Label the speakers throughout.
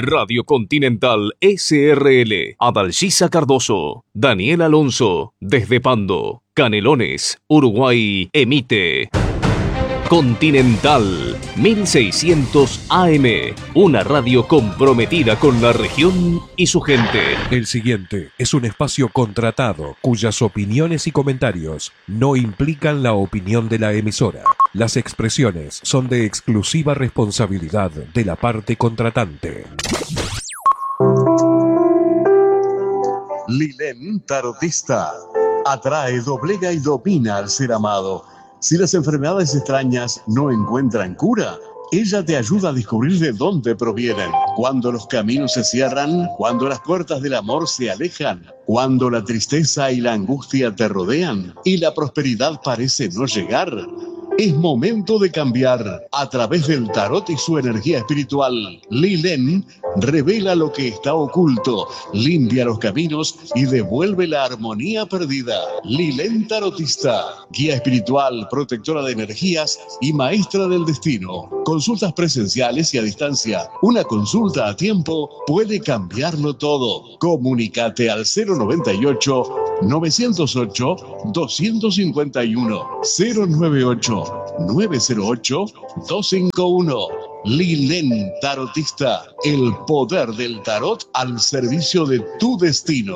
Speaker 1: Radio Continental SRL, Adalgisa Cardoso, Daniel Alonso, desde Pando, Canelones, Uruguay, emite Continental 1600 AM, una radio comprometida con la región y su gente.
Speaker 2: El siguiente es un espacio contratado cuyas opiniones y comentarios no implican la opinión de la emisora. Las expresiones son de exclusiva responsabilidad de la parte contratante.
Speaker 3: Lilén Tarotista atrae, doblega y domina al ser amado. Si las enfermedades extrañas no encuentran cura, ella te ayuda a descubrir de dónde provienen. Cuando los caminos se cierran, cuando las puertas del amor se alejan, cuando la tristeza y la angustia te rodean y la prosperidad parece no llegar, es momento de cambiar. A través del tarot y su energía espiritual, Lilén revela lo que está oculto, limpia los caminos y devuelve la armonía perdida. Lilén Tarotista, guía espiritual, protectora de energías y maestra del destino. Consultas presenciales y a distancia. Una consulta a tiempo puede cambiarlo todo. Comunícate al 098 908 251 098 908 251. Lilén Tarotista, el poder del tarot al servicio de tu destino.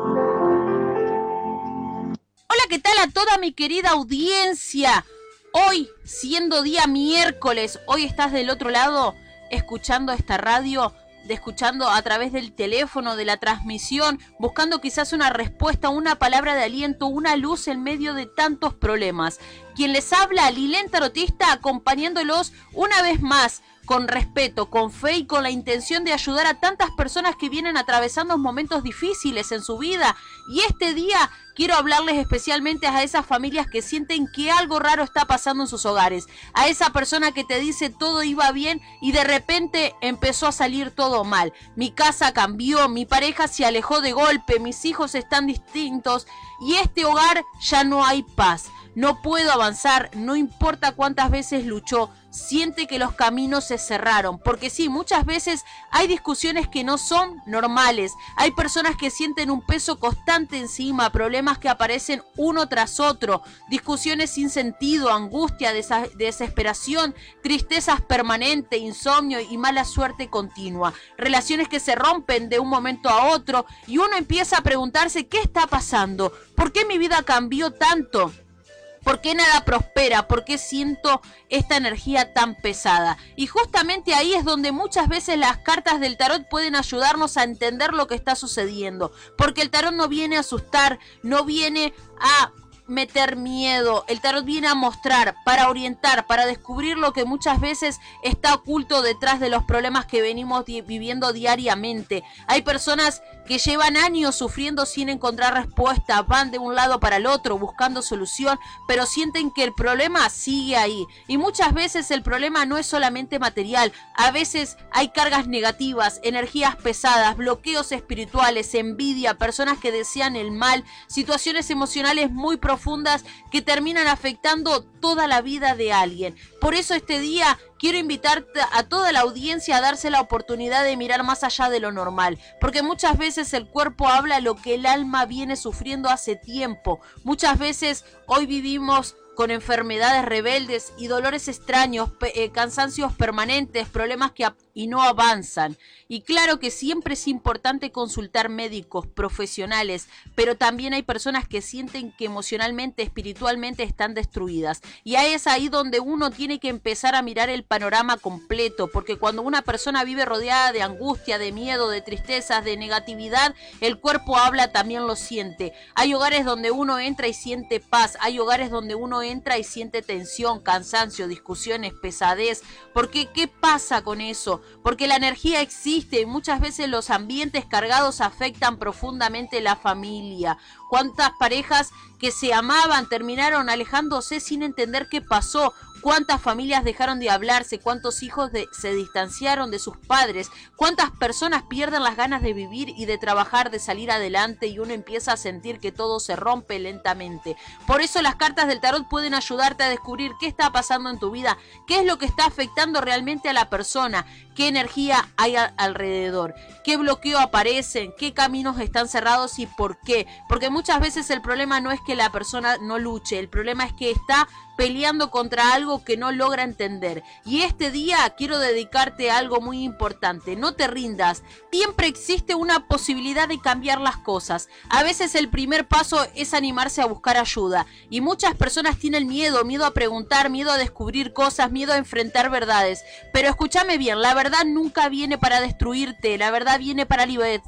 Speaker 4: Hola, ¿qué tal a toda mi querida audiencia? Hoy, siendo día miércoles, hoy estás del otro lado escuchando esta radio, escuchando a través del teléfono, de la transmisión, buscando quizás una respuesta, una palabra de aliento, una luz en medio de tantos problemas. Quien les habla, Lilén Tarotista, acompañándolos una vez más, con respeto, con fe y con la intención de ayudar a tantas personas que vienen atravesando momentos difíciles en su vida. Y este día quiero hablarles especialmente a esas familias que sienten que algo raro está pasando en sus hogares. A esa persona que te dice todo iba bien y de repente empezó a salir todo mal. Mi casa cambió, mi pareja se alejó de golpe, mis hijos están distintos y este hogar ya no hay paz. No puedo avanzar, no importa cuántas veces luchó, siente que los caminos se cerraron. Porque sí, muchas veces hay discusiones que no son normales. Hay personas que sienten un peso constante encima, problemas que aparecen uno tras otro, discusiones sin sentido, angustia, desesperación, tristezas permanentes, insomnio y mala suerte continua. Relaciones que se rompen de un momento a otro y uno empieza a preguntarse, ¿qué está pasando? ¿Por qué mi vida cambió tanto? ¿Por qué nada prospera? ¿Por qué siento esta energía tan pesada? Y justamente ahí es donde muchas veces las cartas del tarot pueden ayudarnos a entender lo que está sucediendo. Porque el tarot no viene a asustar, no viene a meter miedo. El tarot viene a mostrar, para orientar, para descubrir lo que muchas veces está oculto detrás de los problemas que venimos viviendo diariamente. Hay personas que llevan años sufriendo sin encontrar respuesta, van de un lado para el otro buscando solución, pero sienten que el problema sigue ahí. Y muchas veces el problema no es solamente material, a veces hay cargas negativas, energías pesadas, bloqueos espirituales, envidia, personas que desean el mal, situaciones emocionales muy profundas que terminan afectando toda la vida de alguien. Por eso este día quiero invitarte a toda la audiencia a darse la oportunidad de mirar más allá de lo normal, porque muchas veces el cuerpo habla lo que el alma viene sufriendo hace tiempo. Muchas veces hoy vivimos con enfermedades rebeldes y dolores extraños, cansancios permanentes, problemas y no avanzan. Y claro que siempre es importante consultar médicos, profesionales, pero también hay personas que sienten que emocionalmente, espiritualmente están destruidas. Y ahí es ahí donde uno tiene que empezar a mirar el panorama completo, porque cuando una persona vive rodeada de angustia, de miedo, de tristezas, de negatividad, el cuerpo habla, también lo siente. Hay hogares donde uno entra y siente paz, hay hogares donde uno entra y siente tensión, cansancio, discusiones, pesadez. Porque ¿qué pasa con eso? Porque la energía existe y muchas veces los ambientes cargados afectan profundamente la familia. ¿Cuántas parejas que se amaban terminaron alejándose sin entender qué pasó? cuántas familias dejaron de hablarse, cuántos hijos se distanciaron de sus padres, cuántas personas pierden las ganas de vivir y de trabajar, de salir adelante, y uno empieza a sentir que todo se rompe lentamente. Por eso las cartas del tarot pueden ayudarte a descubrir qué está pasando en tu vida, qué es lo que está afectando realmente a la persona, qué energía hay alrededor, qué bloqueo aparecen, qué caminos están cerrados y por qué. Porque muchas veces el problema no es que la persona no luche, el problema es que está peleando contra algo que no logra entender. Y este día quiero dedicarte a algo muy importante. No te rindas. Siempre existe una posibilidad de cambiar las cosas. A veces el primer paso es animarse a buscar ayuda. Y muchas personas tienen miedo, miedo a preguntar, miedo a descubrir cosas, miedo a enfrentar verdades. Pero escúchame bien, la verdad nunca viene para destruirte, la verdad viene para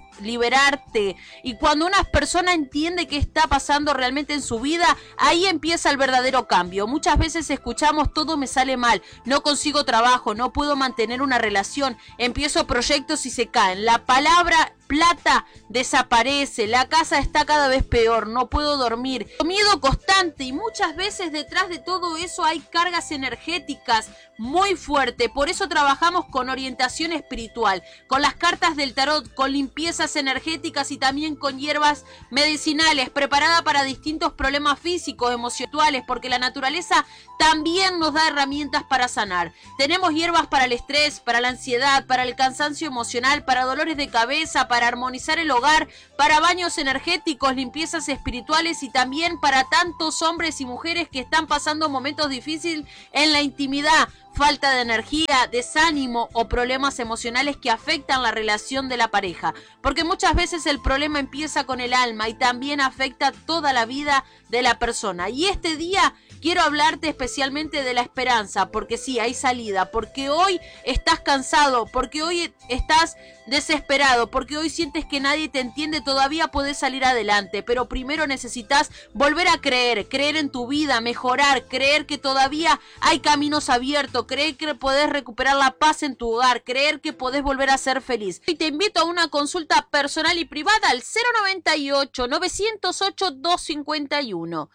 Speaker 4: liberarte. Y cuando una persona entiende qué está pasando realmente en su vida, ahí empieza el verdadero cambio. Muchas veces escuchamos: todo me sale mal, no consigo trabajo, no puedo mantener una relación, empiezo proyectos y se caen. La palabra plata desaparece, la casa está cada vez peor, no puedo dormir, miedo constante, y muchas veces detrás de todo eso hay cargas energéticas muy fuertes. Por eso trabajamos con orientación espiritual, con las cartas del tarot, con limpiezas energéticas y también con hierbas medicinales preparadas para distintos problemas físicos, emocionales, porque la naturaleza también nos da herramientas para sanar. Tenemos hierbas para el estrés, para la ansiedad, para el cansancio emocional, para dolores de cabeza, para armonizar el hogar, para baños energéticos, limpiezas espirituales y también para tantos hombres y mujeres que están pasando momentos difíciles en la intimidad, falta de energía, desánimo o problemas emocionales que afectan la relación de la pareja. Porque muchas veces el problema empieza con el alma y también afecta toda la vida de la persona. Y este día quiero hablarte especialmente de la esperanza, porque sí, hay salida, porque hoy estás cansado, porque hoy estás desesperado, porque hoy sientes que nadie te entiende, todavía puedes salir adelante, pero primero necesitas volver a creer en tu vida, mejorar, creer que todavía hay caminos abiertos, creer que podés recuperar la paz en tu hogar, creer que podés volver a ser feliz. Y te invito a una consulta personal y privada al 098-908-251,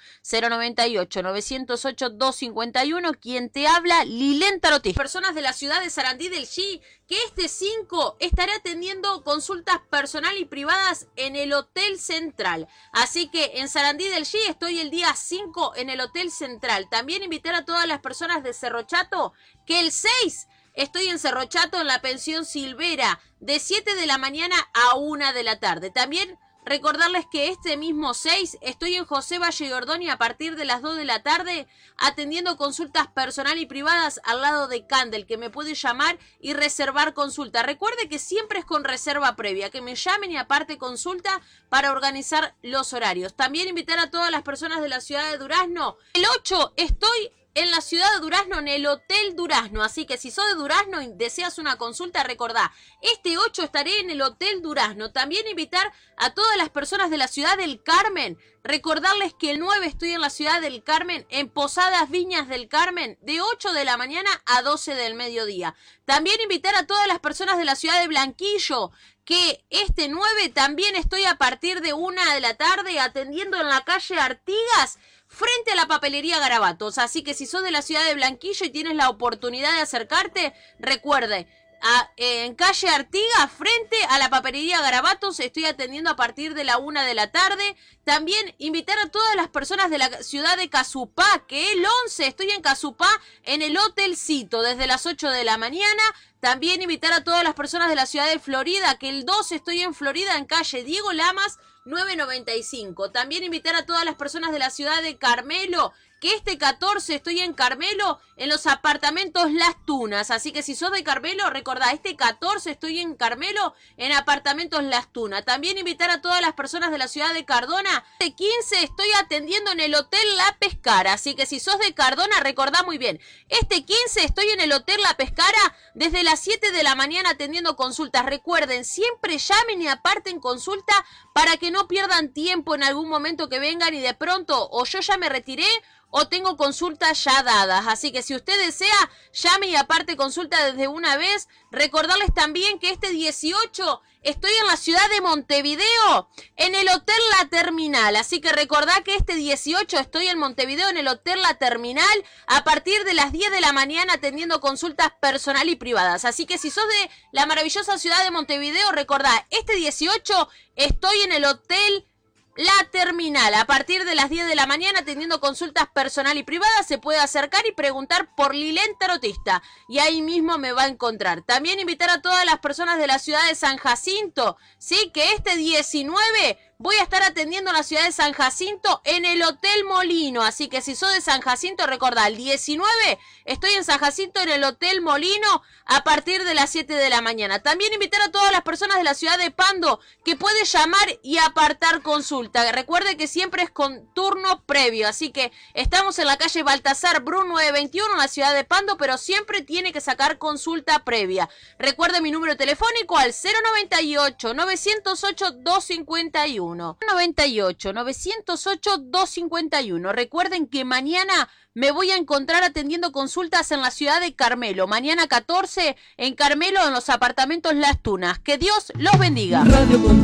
Speaker 4: 098-908-251, quien te habla, Lilén Tarotista. Personas de la ciudad de Sarandí del Chi, que este 5 estaré atendiendo consultas personal y privadas en el Hotel Central. Así que en Sarandí del Chi estoy el día 5 en el Hotel Central. También invitar a todas las personas de Cerro Chato que el 6 estoy en Cerro Chato en la pensión Silvera de 7 de la mañana a 1 de la tarde. También recordarles que este mismo 6 estoy en José Valle y Ordóñez a partir de las 2 de la tarde atendiendo consultas personal y privadas al lado de Candel, que me puede llamar y reservar consulta. Recuerde que siempre es con reserva previa, que me llamen y aparte consulta para organizar los horarios. También invitar a todas las personas de la ciudad de Durazno. El 8 estoy en la ciudad de Durazno, en el Hotel Durazno. Así que si sos de Durazno y deseas una consulta, recordá, este 8 estaré en el Hotel Durazno. También invitar a todas las personas de la ciudad del Carmen. Recordarles que el 9 estoy en la ciudad del Carmen, en Posadas Viñas del Carmen, de 8 de la mañana a 12 del mediodía. También invitar a todas las personas de la ciudad de Blanquillo, que este 9 también estoy a partir de 1 de la tarde atendiendo en la calle Artigas, frente a la papelería Garabatos. Así que si sos de la ciudad de Blanquillo y tienes la oportunidad de acercarte, recuerde, en calle Artigas, frente a la papelería Garabatos, estoy atendiendo a partir de la 1 de la tarde. También invitar a todas las personas de la ciudad de Casupá, que el 11 estoy en Casupá, en el Hotelcito, desde las 8 de la mañana. También invitar a todas las personas de la ciudad de Florida, que el 12 estoy en Florida, en calle Diego Lamas, 995. También invitar a todas las personas de la ciudad de Carmelo, que este 14 estoy en Carmelo, en los apartamentos Las Tunas. Así que si sos de Carmelo, recordá, este 14 estoy en Carmelo, en apartamentos Las Tunas. También invitar a todas las personas de la ciudad de Cardona. Este 15 estoy atendiendo en el Hotel La Pescara. Así que si sos de Cardona, recordá muy bien, este 15 estoy en el Hotel La Pescara desde las 7 de la mañana atendiendo consultas. Recuerden, siempre llamen y aparten consulta para que no pierdan tiempo en algún momento que vengan y de pronto o yo ya me retiré o tengo consultas ya dadas. Así que si usted desea, llame y aparte consulta desde una vez. Recordarles también que este 18 estoy en la ciudad de Montevideo, en el Hotel La Terminal. Así que recordá que este 18 estoy en Montevideo, en el Hotel La Terminal, a partir de las 10 de la mañana atendiendo consultas personal y privadas. Así que si sos de la maravillosa ciudad de Montevideo, recordá, este 18 estoy en el Hotel La Terminal, a partir de las 10 de la mañana teniendo consultas personal y privadas. Se puede acercar y preguntar por Lilén Tarotista y ahí mismo me va a encontrar. También invitar a todas las personas de la ciudad de San Jacinto, sí, que este 19 voy a estar atendiendo en la ciudad de San Jacinto en el Hotel Molino. Así que si sos de San Jacinto, recordá, el 19 estoy en San Jacinto en el Hotel Molino a partir de las 7 de la mañana. También invitar a todas las personas de la ciudad de Pando que puede llamar y apartar consulta. Recuerde que siempre es con turno previo. Así que estamos en la calle Baltasar Brun 921 en la ciudad de Pando, pero siempre tiene que sacar consulta previa. Recuerde mi número telefónico al 098-908-251. 98-908-251. Recuerden que mañana me voy a encontrar atendiendo consultas en la ciudad de Carmelo. Mañana 14 en Carmelo, en los apartamentos Las Tunas. Que Dios los bendiga.